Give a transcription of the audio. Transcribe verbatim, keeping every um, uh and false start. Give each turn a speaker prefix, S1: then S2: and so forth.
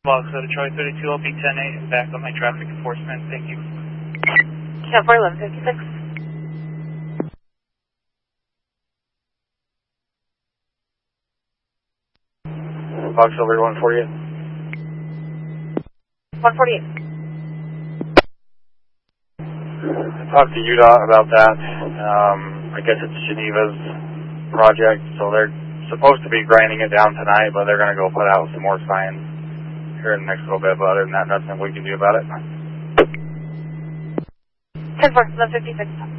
S1: Box out of Troy thirty-two, I'll be ten eight and back on my traffic enforcement. Thank you.
S2: ten four eleven fifty-six.
S3: Box over one forty-eight.
S2: one forty-eight.
S3: I talked to U D O T about that. Um, I guess it's Geneva's project, so they're supposed to be grinding it down tonight, but they're going to go put out some more signs here in the next little bit. But other than that, nothing we can do about it.
S2: ten four eleven fifty-six.